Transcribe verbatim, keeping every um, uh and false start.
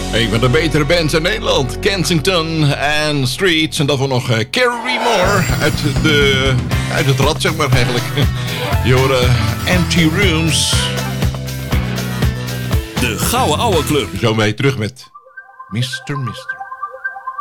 Een van de betere bands in Nederland. Kensington en Streets. En dat we nog uh, Carrie Moore uit, de, uit het rad, zeg maar eigenlijk. Je hoort uh, Empty Rooms. De Gouden Ouwe Club. Zo mee terug met mister Mister.